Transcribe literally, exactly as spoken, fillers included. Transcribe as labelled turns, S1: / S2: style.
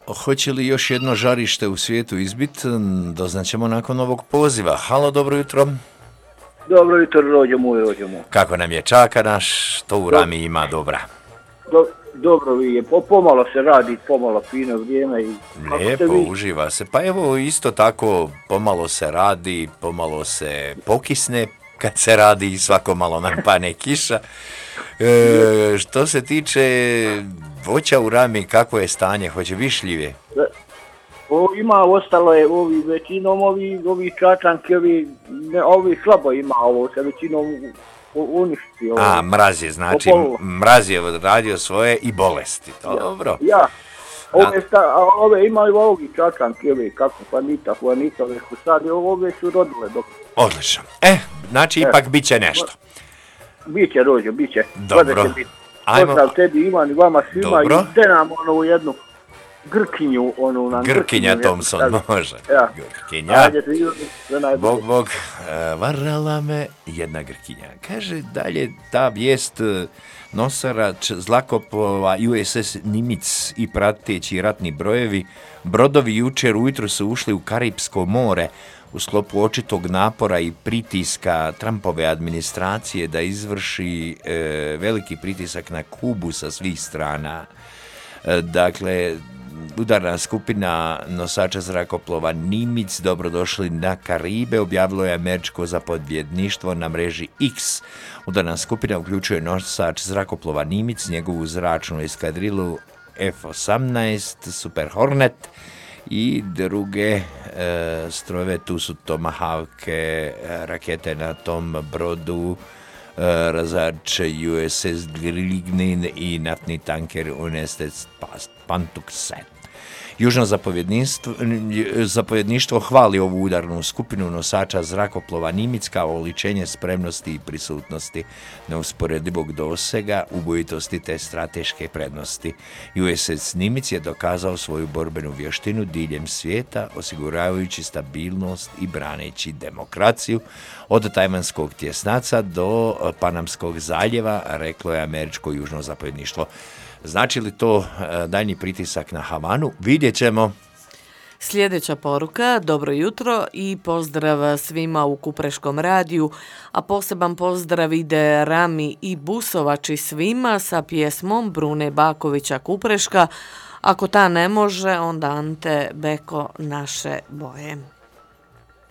S1: hoće li još jedno žarište u svijetu izbit, doznaćemo nakon ovog poziva. Halo, dobro jutro.
S2: Dobro jutro, rođo moj, rođo moj.
S1: Kako nam je čaka naš, to u Rami ima dobra.
S2: Do, dobro vi je, po, pomalo se radi, pomalo fino vrijeme. I
S1: lijepo, uživa se. Pa evo isto tako, pomalo se radi, pomalo se pokisne, kad se radi svako malo nam pane kiša. E, što se tiče voća u Rami, kako je stanje, hoće višljive?
S2: O, ima, ostalo je ovi, većinom ovi, ovi čačanki, ovi, ne, ovi slabo ima ovo, se većinom uništi. Ovo.
S1: A, mraz je, znači, mraz je radio svoje i bolesti, dobro.
S2: Ja, ove, sta, ove imaju ovi čačanki, ovi, kako Juanita, Juanita, ove su sad, ove su rodile dok.
S1: Odlično. E, znači, e, ipak bit će nešto.
S2: Biće, rođo, biće.
S1: Dobro.
S2: Ajmo. Pozdrav tebi, Ivan, i vama svima. Dobro. I te nam ono jednu Grkinju, onu nam
S1: Grkinja Thompson, jednu, može.
S2: Ja.
S1: Grkinja.
S2: Ajde,
S1: bog, bog, varala me jedna Grkinja. Kaže dalje ta vijest, nosarač zlakoplova U S S Nimitz i prateći ratni brojevi, brodovi jučer ujutro su ušli u Karipsko more u sklopu očitog napora i pritiska Trumpove administracije da izvrši e, veliki pritisak na Kubu sa svih strana. E, dakle, udarna skupina nosača zrakoplova Nimitz, dobrodošli na Karibe, objavilo je američko zapovjedništvo na mreži X. Udarna skupina uključuje nosač zrakoplova Nimitz, njegovu zračnu eskadrilu F osamnaest, Super Hornet i druge e, strojeve. Tu su Tomahawke, rakete na tom brodu, e, razač U S S Grignin i naftni tanker U N S S Patuxent. Južno zapovjedništvo, zapovjedništvo hvali ovu udarnu skupinu nosača zrakoplova Nimitz kao oličenje spremnosti i prisutnosti, neusporedivog dosega, ubojitosti te strateške prednosti. U S S Nimitz je dokazao svoju borbenu vještinu diljem svijeta, osiguravajući stabilnost i braneći demokraciju od tajvanskog tjesnaca do Panamskog zaljeva, reklo je američko južno zapovjedništvo. Znači li to daljnji pritisak na Havanu? Vidjet ćemo.
S3: Sljedeća poruka, dobro jutro i pozdrav svima u Kupreškom radiju, a poseban pozdrav ide Rami i Busovači svima sa pjesmom Brune Bakovića Kupreška. Ako ta ne može, onda Ante Beko naše boje.